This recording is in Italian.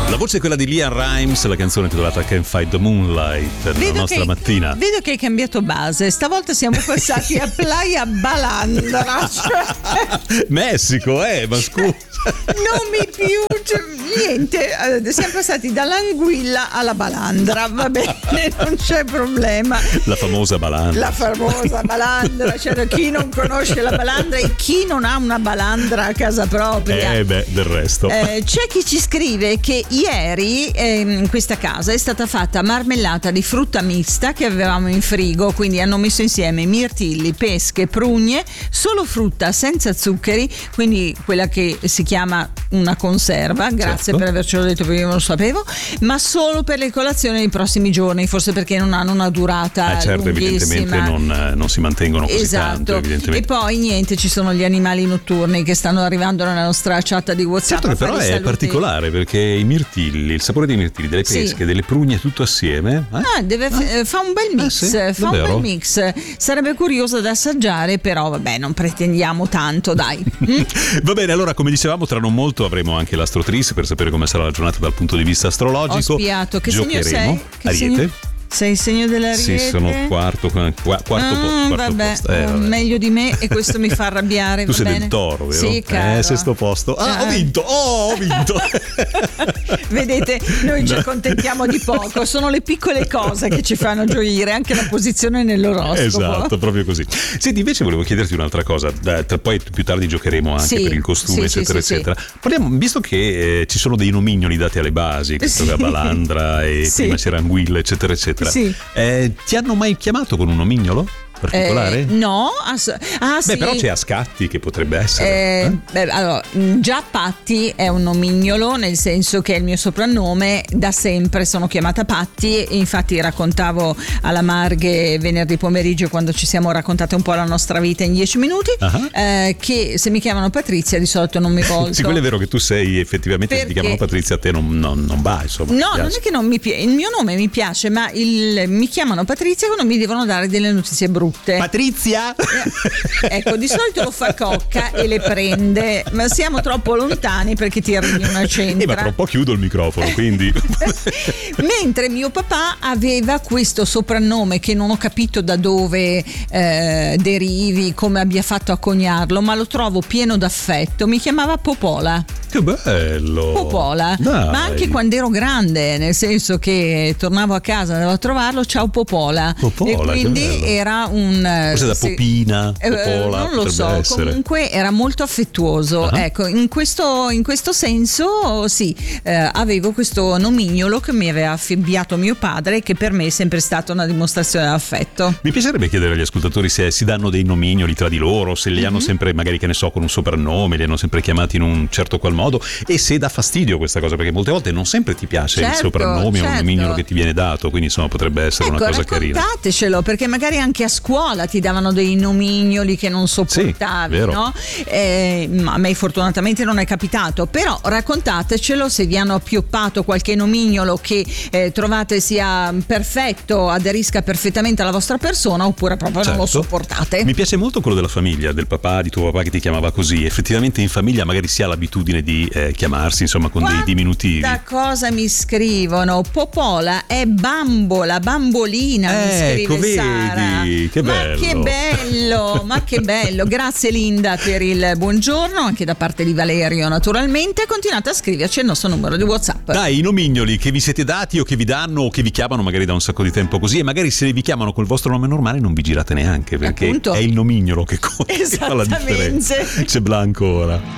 La voce è quella di Liam Rimes, la canzone intitolata Can't Fight the Moonlight, la nostra mattina. Vedo che hai cambiato base, stavolta siamo passati a Playa Balandra. Messico, ma scusa. Non mi piace niente, siamo passati dall'anguilla alla balandra, va bene, non c'è problema. La famosa balandra. La famosa balandra, cioè chi non conosce la balandra e chi non ha una balandra a casa propria. Del resto. C'è chi ci scrive che ieri in questa casa è stata fatta marmellata di frutta mista che avevamo in frigo, quindi hanno messo insieme mirtilli, pesche, prugne, solo frutta senza zuccheri, quindi quella che si chiama una conserva, grazie per avercelo detto perché io non lo sapevo, ma solo per le colazioni dei prossimi giorni, forse perché non hanno una durata certo, lunghissima. evidentemente non si mantengono così tanto, evidentemente. E poi niente, ci sono gli animali notturni che stanno arrivando nella nostra chat di WhatsApp. Certo che però è particolare perché i mirtilli, il sapore dei mirtilli, delle pesche, delle prugne tutto assieme. Fa un bel mix, un bel mix. Sarebbe curioso da assaggiare, però vabbè, non pretendiamo tanto, dai. Va bene, allora come dicevamo tra non molto avremo anche l'Astrotris per sapere come sarà la giornata dal punto di vista astrologico. Ho spiato, che segno sei? Ariete. Sei il segno dell'Ariete? Sì, sono quarto vabbè, posto. Meglio di me e questo mi fa arrabbiare. Tu va sei bene? del Toro, vero? Sì, caro. Sesto posto. Ho vinto! Vedete, noi ci accontentiamo di poco, sono le piccole cose che ci fanno gioire, anche la posizione nell'oroscopo. Esatto, proprio così. Senti, invece volevo chiederti un'altra cosa, poi più tardi giocheremo anche per il costume, eccetera. Parliamo, visto che ci sono dei nomignoli dati alle basi, che sono Balandra e prima c'era Anguilla, eccetera. Sì. Ti hanno mai chiamato con un nomignolo particolare? No, sì. Però c'è Ascatti che potrebbe essere. Allora, già Patti è un nomignolo, nel senso che è il mio soprannome, da sempre sono chiamata Patti, infatti raccontavo alla Marghe venerdì pomeriggio, quando ci siamo raccontate un po' la nostra vita in 10 minuti, che se mi chiamano Patrizia di solito non mi volto. Sì, quello è vero che tu sei effettivamente, se ti chiamano Patrizia a te non va, insomma. No, non è che non mi piace, il mio nome mi piace, ma mi chiamano Patrizia quando mi devono dare delle notizie brutte. Patrizia? Ecco, di solito lo fa Cocca e le prende, ma siamo troppo lontani perché ti arrivi una centra. Ma tra un po' chiudo il microfono, quindi. Mentre mio papà aveva questo soprannome che non ho capito da dove derivi, come abbia fatto a coniarlo, ma lo trovo pieno d'affetto. Mi chiamava Popola. Che bello! Popola. Dai. Ma anche quando ero grande, nel senso che tornavo a casa, andavo a trovarlo, ciao Popola. Popola, e quindi era un forse da Popina, Popola, non lo so, essere. Comunque era molto affettuoso. Ecco, in questo senso sì, avevo questo nomignolo che mi aveva affibbiato mio padre e che per me è sempre stata una dimostrazione d'affetto. Mi piacerebbe chiedere agli ascoltatori se si danno dei nomignoli tra di loro, se li hanno sempre, magari, che ne so, con un soprannome, li hanno sempre chiamati in un certo qual modo, e se dà fastidio questa cosa, perché molte volte non sempre ti piace il soprannome o un nomignolo che ti viene dato, quindi insomma potrebbe essere una cosa carina. Raccontatecelo, perché magari anche a scuola ti davano dei nomignoli che non sopportavi, vero. no? Ma a me fortunatamente non è capitato, però raccontatecelo se vi hanno appioppato qualche nomignolo che trovate sia perfetto, aderisca perfettamente alla vostra persona, oppure proprio non lo sopportate. Mi piace molto quello della famiglia, del papà, di tuo papà che ti chiamava così. Effettivamente in famiglia magari si ha l'abitudine di chiamarsi, insomma con dei diminutivi. Da cosa mi scrivono? Popola è bambola, bambolina, mi scrive Sara. Che bello. Ma che bello. Grazie Linda per il buongiorno, anche da parte di Valerio naturalmente. Continuate a scriverci il nostro numero di WhatsApp. Dai, i nomignoli che vi siete dati o che vi danno o che vi chiamano magari da un sacco di tempo così, e magari se vi chiamano col vostro nome normale non vi girate neanche, perché è il nomignolo che conta, che fa la differenza. C'è Blanco ora.